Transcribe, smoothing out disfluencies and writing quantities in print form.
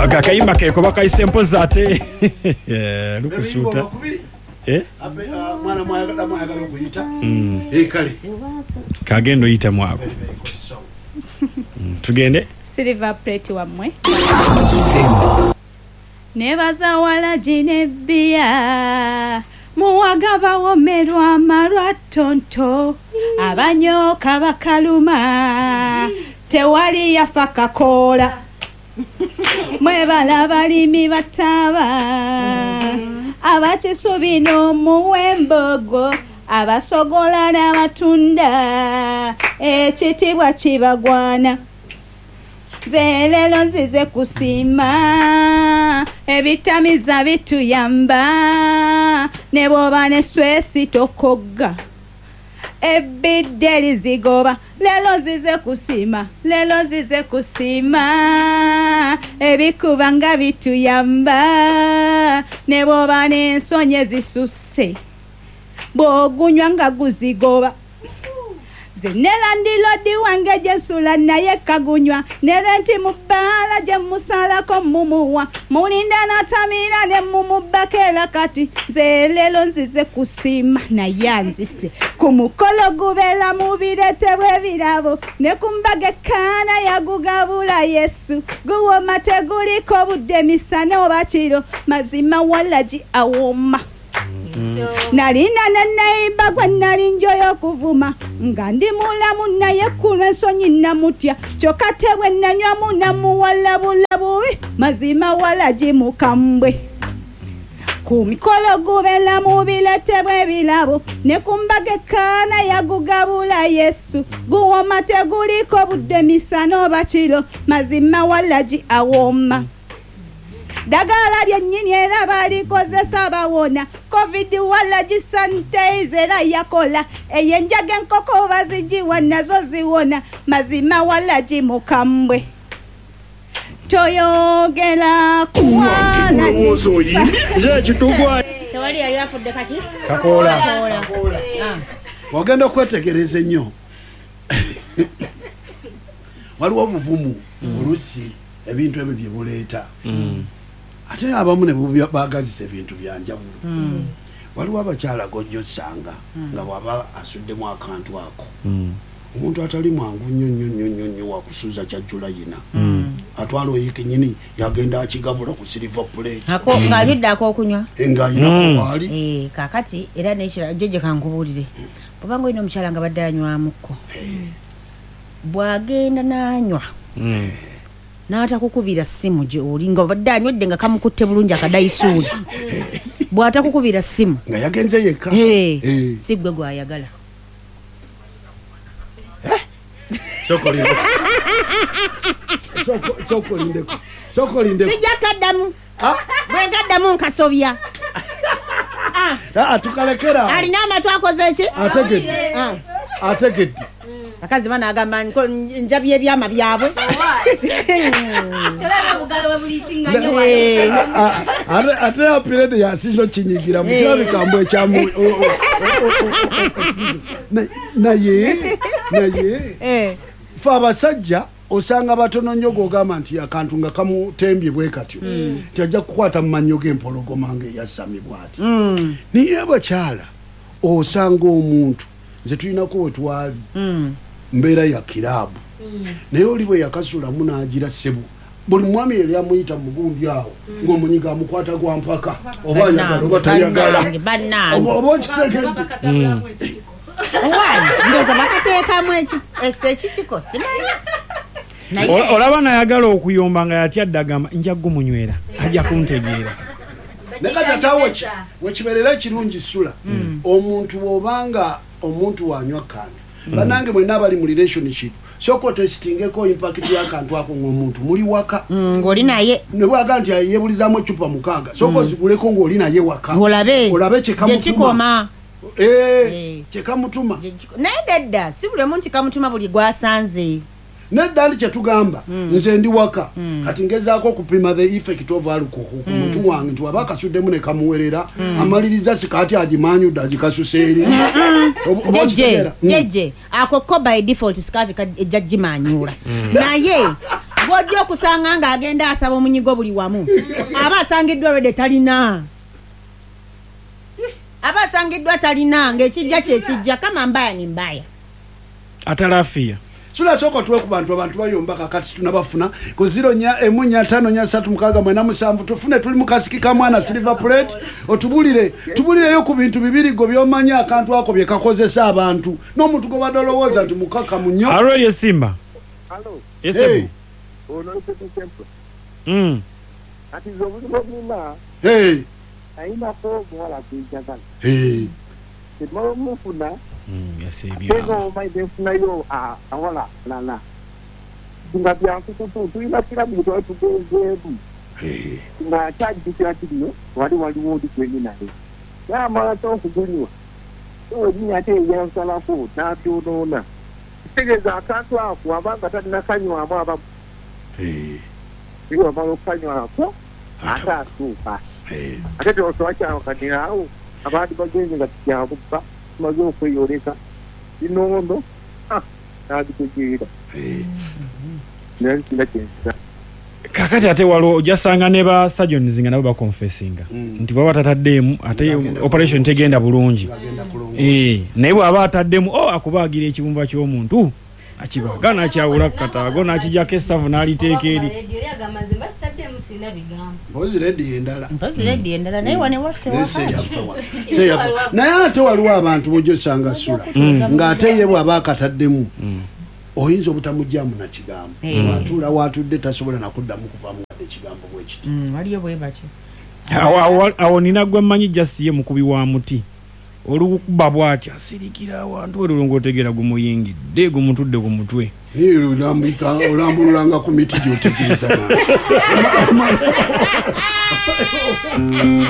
Akakayimba keko bakayise mpoza ate lukusuuta mwana mwayagala okuyita kale kagendo yita mwako tugende Silver plate wamwe nebaza wala jinebia muwagaba womerwa marwa tonto abanyoka bakaluma tewali yafaka kola mwebala balimi bataba abakisubino muwembogo abasogola n'abatunda ekitibwa kibagwana zelelo nzize kusima ebitamiza bituyamba ne bwoba ne swesi tokogga ebiddeli zigoba lelo zize kusima ebikuba nga bituyamba ne bwoba n'ensonyi zisusse bw'ogunywa nga guzigoba zenela ndilodi wange jesula naye kagunywa nerenti mubala je musalako mumuwa mulinda natamira ne mumubakela kati zelelo nzize kusima na yanzise kumukolo gubela mubirete bwebirabo ne kumbage kana yagugabula Yesu guwo mateguliko budde misane obakiro mazima walaji awoma Narina naiba gwe nali njoyo kuvuma nga ndi mulamu naye kulwa ensonyi namutya kyokka tebwe nanywa munamuwalabulabubi mazima walaji mukambwe ku mikolo gubela mubirete bwebirabo ne kumbage kana yagugabula Yesu guwo mateguliko budde misano bakiro mazima walaji awoma dagala lyennyini era balikozesa bawona covid wala gisanitizer yakola eyenjaga enkoko bazijiwa nazo ziwona mazima wala gimukambwe toyogera kuwana je kitugwa tewali yali afudde kati kakola wagenda okwetegereza nnyo waliwo obuvumu olusi ebintu ebyo bye buleeta ate abamu ne bagazisa ebintu byanjawulo waliwo abakyala gojjosanga nga bwaba asuddemu akantu ako omuntu atali mwangu nnyo wakusuuza kyajjula yina atwala oyike nyini yagenda akigabula ku silver plate ng'aludde ak'okunywa ng'ayina kakati era n'ekirala jeje kankubuulire bw'obanga olina omukyala nga badde anywamukko bw'agenda n'anywa n'atakukubira ssimu gy'oli nga obadde anywedde nga kamukutte bulungi akadayisuuli bw'atakukubira ssimu nga yagenze yekka si gwe gw'ayagala sokolindeko sijja kaddamu bwe ngaddamu nkasobya tukalekera alina amatu akoze eki ategedde bakazi banagamba njabye ebyama byabwe ate apirede yasinzo kinyigira mukirabikambo ekyamu naye fe abasajja osanga batono nnyo gogamba nti akantu nga kamutembye bwe katyo tajja kukwata mu mannyo g'empologoma ng'eyasamibwa ati naye abakyala osanga omuntu nze tulinako we twali mbeera ya kiraabu naye oli bwe yakasulamu n'agira ssebo buli mwami yali amuyita mugundi awo ng'omunyiga amukwata gwa mpaka oba ayagala oba tayagala oba okitegedde ndoza bakateekamu ekitiko simanyi olaba nayagala okuyomba nga yatyadde agamba nja gumunywera ajja kuntegeera nekatatawo wekibeerera ekirungi ssula omuntu bw'obanga omuntu wanywa kantu banange mwena abali mu relationship soko testingeko impact y'akantu ako ng'omuntu muli waka ng'oli naye ne bwaga nti yeebulizamu ecupa mukaaga soko ziguleko ng'oli naye waka olabe kyekamutuma kyekamutuma naye dedda si buli omuntu kamutuma buli gwasanze nedda ndi kyetugamba nze ndi waka kati ngezaako okupima the effect of alcohol ku muntu wange nti waba akasuddemu ne kamuwerera amaliriza sikati agimanyudde agikasuseeri jeje ako ko by default sikati ejja gimanyula naye bw'ojja okusanga ng'agenda asaba omunyigo buli wamu aba asangiddwa lwedde talina ng'ekijja kyekijja kama mbaya ni mbaya atalafia sula soko tuwe ku bantu bayomba kakati tunabafuna ku 04153 tufune tuli mukasiki ka mwana silver plate otubulire yo ku bintu bibiri go byomanya akantu ako bye kakozesa abantu n'omuntu go badolowooza nti mukaka munyo already simba Hello. Yes. Ono tempo. Ati zobuzo bina. Aina ko mwala kujaga. Mo mufuna. Yasebi. Tego mai defuna yo awala lala. Tunga byanku kutu ina kila mtu wetu gebu. Na charge dikiratiyo wali wodi kwenye naye. Ya mara to kuguliwa. So ni ate yansala ko na byonona. Tegeza akantu ako abanga talina kanywa aba iyo amalo kanywa ako atasuka ate oswacha wakadirawo abandi bagenze ngatiyabuka maze okweyoleka inondo nadi kujira nanti ndakenza kakati ate walo ojasanga ne ba surgeons nga nabo bakonfessinga nti baba tataddemu ate operation tegenda bulungi naye bwaba ataddemu akubaagira ekibumba ky'omuntu akibaga nakyawula kataago nakijjako essavu n'aliteeka eri mpozi reddi endala naye wane waffe naye ate waliwo abantu bojosanga sula ng'ate ye bwaba akataddemu oyinza obutamujjamu na kigambo atuula watudde tasobola nakuddamu kuvaamu wadde ekigambo bwekiti waliyo bwe batyo awo nina gwe mmanyi jasiye mukubi wa muti olukuba bwatya sirikira awantu olulongotegera gumuyingidde gumutudde ku mutwe olambululanga ku miti gyotegereza